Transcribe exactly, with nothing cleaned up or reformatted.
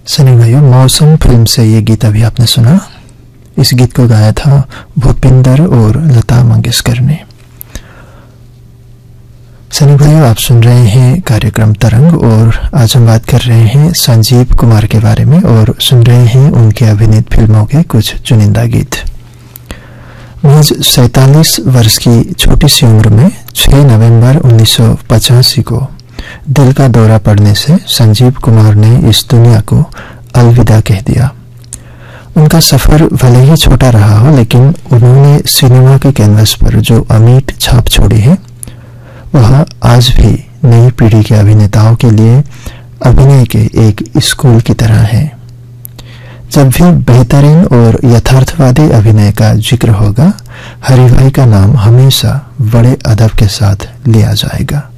सनी भाइयों, मौसम फिल्म से ये गीत अभी आपने सुना। इस गीत को गाया था भूपिंदर और लता मंगेशकर ने। सनी भाइयों, आप सुन रहे हैं कार्यक्रम तरंग और आज हम बात कर रहे हैं संजीव कुमार के बारे में और सुन रहे हैं उनके अभिनीत फिल्मों के कुछ चुनिंदा गीत। महज सैतालीस वर्ष की छोटी सी उम्र में छह नवंबर उन्नीस सौ पचासी को दिल का दौरा पड़ने से संजीव कुमार ने इस दुनिया को अलविदा कह दिया। उनका सफर भले ही छोटा रहा हो, लेकिन उन्होंने सिनेमा के कैनवस पर जो अमिट छाप छोड़ी है वह आज भी नई पीढ़ी के अभिनेताओं के लिए अभिनय के एक स्कूल की तरह है। जब भी बेहतरीन और यथार्थवादी अभिनय का जिक्र होगा, हरिभाई का नाम हमेशा बड़े अदब के साथ लिया जाएगा।